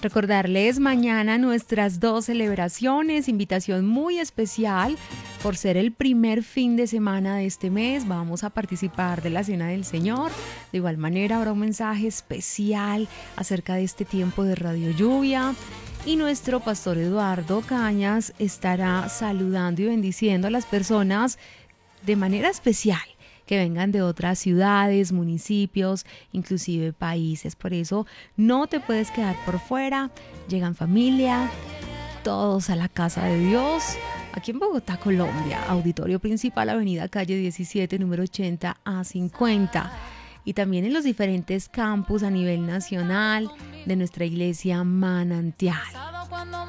Recordarles mañana nuestras dos celebraciones, invitación muy especial por ser el primer fin de semana de este mes. Vamos a participar de la Cena del Señor. De igual manera habrá un mensaje especial acerca de este tiempo de Radio Lluvia. Y nuestro pastor Eduardo Cañas estará saludando y bendiciendo a las personas de manera especial que vengan de otras ciudades, municipios, inclusive países. Por eso no te puedes quedar por fuera. Llegan familia, todos a la casa de Dios. Aquí en Bogotá, Colombia, auditorio principal, avenida calle 17, número 80 a 50. Y también en los diferentes campus a nivel nacional de nuestra iglesia Manantial.